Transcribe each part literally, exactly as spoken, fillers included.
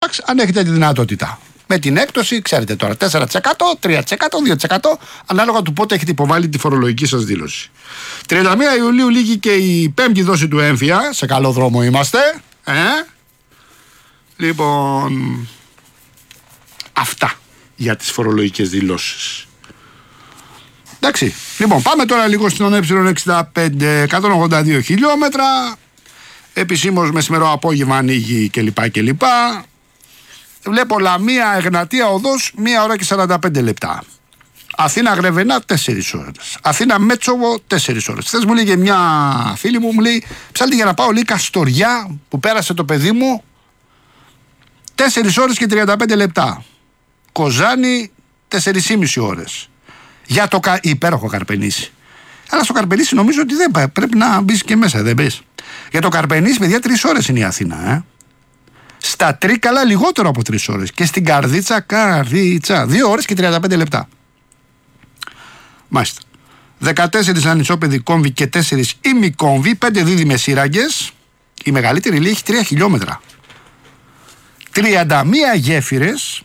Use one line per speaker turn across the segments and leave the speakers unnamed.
εντάξει, αν έχετε τη δυνατότητα. Με την έκπτωση, ξέρετε τώρα, τέσσερα τοις εκατό, τρία τοις εκατό, δύο τοις εκατό, ανάλογα του πότε έχετε υποβάλει τη φορολογική σας δήλωση. τριάντα μία Ιουλίου λήγει και η πέμπτη δόση του έμφυα. Σε καλό δρόμο είμαστε. Ε? Λοιπόν, αυτά για τις φορολογικές δηλώσεις. Εντάξει, λοιπόν, πάμε τώρα λίγο στον ε εξήντα πέντε, εκατόν ογδόντα δύο χιλιόμετρα. Επισήμως μεσημερό απόγευμα ανοίγει κλπ. κλπ. Βλέπω Λαμία Εγνατία Οδός μία ώρα και σαράντα πέντε λεπτά. Αθήνα Γρεβενά τέσσερις ώρες. Αθήνα Μέτσοβο τέσσερις ώρες. Χθες μου λέγε μια φίλη μου, μου λέει ψάλτη για να πάω λέει Καστοριά που πέρασε το παιδί μου τέσσερις ώρες και τριάντα πέντε λεπτά. Κοζάνη τέσσερις και μισή ώρες. Για το κα... υπέροχο Καρπενήσι. Αλλά στο Καρπενήσι νομίζω ότι δεν πάει. Πρέπει να μπει και μέσα, δεν μπει. Για το Καρπενήσι, παιδιά, τρεις ώρες είναι η Αθήνα, ε. Στα Τρίκαλα λιγότερο από τρεις ώρες. Και στην Καρδίτσα, Καρδίτσα, δύο ώρες και τριάντα πέντε λεπτά. Μάλιστα. δεκατέσσερις ανισόπεδοι κόμβοι και τέσσερις ημικόμβοι, πέντε δίδυμες σύραγγες. Η μεγαλύτερη λέει έχει τρία χιλιόμετρα. τριάντα μία γέφυρες,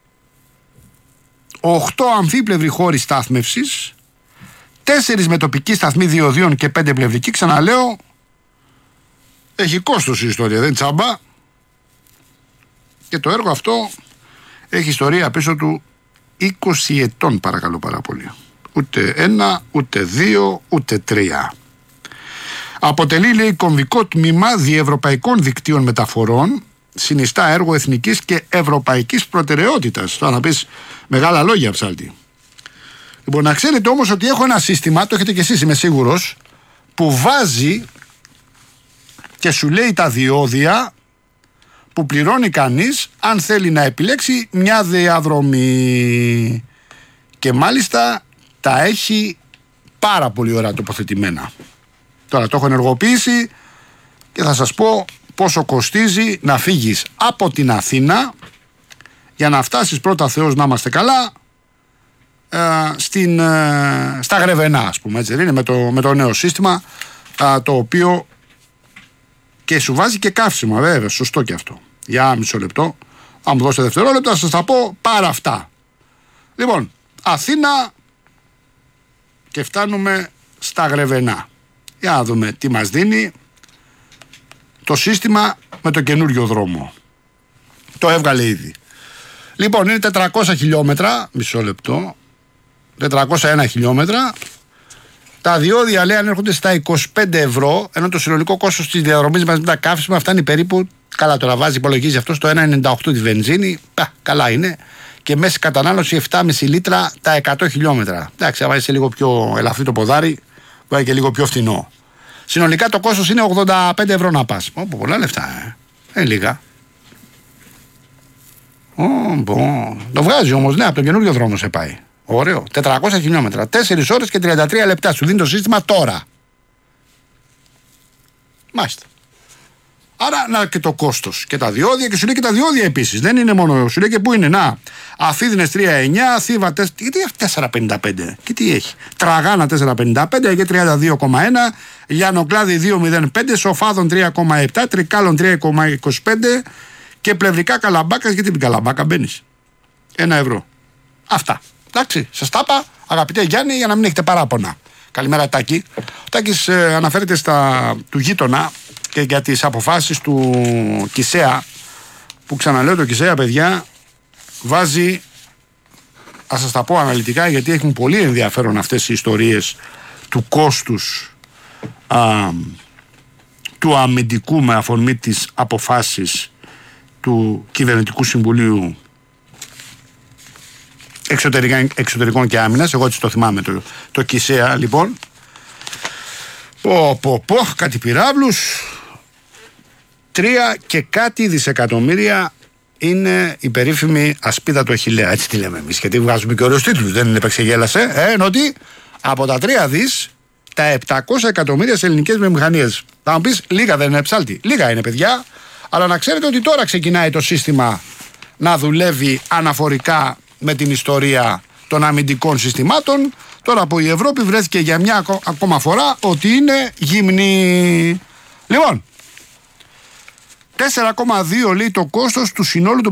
οκτώ αμφίπλευροι χώροι στάθμευσης, τέσσερις με τοπική σταθμή διοδίων και πέντε πλευρική. Ξαναλέω, έχει κόστος η ιστορία, δεν τσάμπα. Και το έργο αυτό έχει ιστορία πίσω του είκοσι ετών, παρακαλώ πάρα πολύ. Ούτε ένα, ούτε δύο, ούτε τρία. Αποτελεί, λέει, κομβικό τμήμα διευρωπαϊκών δικτύων μεταφορών, συνιστά έργο εθνικής και ευρωπαϊκής προτεραιότητας. Θα να πεις μεγάλα λόγια, ψάλτη. Λοιπόν, να ξέρετε όμως ότι έχω ένα σύστημα, το έχετε κι εσείς είμαι σίγουρος, που βάζει και σου λέει τα διόδια που πληρώνει κανείς αν θέλει να επιλέξει μια διαδρομή. Και μάλιστα τα έχει πάρα πολύ ωραία τοποθετημένα. Τώρα το έχω ενεργοποιήσει και θα σας πω πόσο κοστίζει να φύγεις από την Αθήνα για να φτάσεις πρώτα Θεός να είμαστε καλά ε, στην, ε, στα Γρεβενά, ας πούμε, έτσι, είναι με το, με το νέο σύστημα ε, το οποίο και σου βάζει και καύσιμα, βέβαια, σωστό και αυτό. Για μισό λεπτό, αν μου δώσετε δευτερόλεπτα θα σας τα πω πάρα αυτά. Λοιπόν, Αθήνα και φτάνουμε στα Γρεβενά. Για να δούμε τι μας δίνει το σύστημα με το καινούριο δρόμο. Το έβγαλε ήδη. Λοιπόν, είναι τετρακόσια χιλιόμετρα, μισό λεπτό, τετρακόσια ένα χιλιόμετρα. Τα διόδια, λέει, ανέρχονται στα είκοσι πέντε ευρώ, ενώ το συνολικό κόστος της διαδρομής μας με τα καύσιμα φτάνει περίπου, καλά τώρα βάζει, υπολογίζει αυτό, στο ένα κόμμα ενενήντα οκτώ τη βενζίνη, πα, καλά είναι, και μέση κατανάλωση επτά κόμμα πέντε λίτρα τα εκατό χιλιόμετρα. Εντάξει, αν είσαι λίγο πιο ελαφρύ το ποδάρι, πάει και λίγο πιο φθηνό. Συνολικά το κόστος είναι ογδόντα πέντε ευρώ να πας. Ω, πολλά λεφτά, ε. Είναι λίγα. Ω, μπο. Το βγάζει όμως, ναι, από τον καινούριο δρόμο σε πάει. Ωραίο. τετρακόσια χιλιόμετρα. τέσσερις ώρες και τριάντα τρία λεπτά. Σου δίνει το σύστημα τώρα. Μάλιστα. Άρα, να και το κόστος. Και τα διόδια, και σου λέει και τα διόδια επίσης. Δεν είναι μόνο. Σου λέει και πού είναι. Να. Αφίδινες τρία εννιά, Θήβα τέσσερα. Γιατί τέσσερα πενήντα πέντε. Και τι έχει. Τραγάνα τέσσερα πενήντα πέντε και τριάντα δύο κόμμα ένα. Λιανοκλάδι δύο μηδέν πέντε. Σοφάδων τρία κόμμα επτά. Τρικάλων τρία κόμμα είκοσι πέντε. Και πλευρικά Καλαμπάκας. Γιατί την Καλαμπάκα μπαίνεις. Ένα ευρώ. Αυτά. Εντάξει, σας τα είπα, αγαπητέ Γιάννη, για να μην έχετε παράπονα. Καλημέρα, Τάκη. Ο Τάκης ε, αναφέρεται στα, του γείτονα και για τις αποφάσεις του Κισέα, που ξαναλέω, το Κισέα, παιδιά, βάζει, ας σας τα πω αναλυτικά, γιατί έχουν πολύ ενδιαφέρον αυτές οι ιστορίες του κόστους α, του αμυντικού με αφορμή τις αποφάσεις του Κυβερνητικού Συμβουλίου Εξωτερικών και Άμυνας. Εγώ έτσι το θυμάμαι το, το Κισέα, λοιπόν. Πω πω πω, κάτι πυράβλους. Τρία και κάτι δισεκατομμύρια είναι η περίφημη ασπίδα του Αχιλλέα. Έτσι τη λέμε εμείς, γιατί βγάζουμε και ωραίους τίτλους. Δεν είναι επεξεγέλασε. Ε, ενώ ότι από τα τρία δις τα επτακόσια εκατομμύρια σε ελληνικές βιομηχανίες. Θα μου πεις, λίγα δεν είναι, ψάλτη. Λίγα είναι, παιδιά. Αλλά να ξέρετε ότι τώρα ξεκινάει το σύστημα να δουλεύει αναφορικά με την ιστορία των αμυντικών συστημάτων. Τώρα που η Ευρώπη βρέθηκε για μια ακόμα φορά ότι είναι γυμνή. Λοιπόν, τέσσερα κόμμα δύο λέει το κόστος του συνόλου του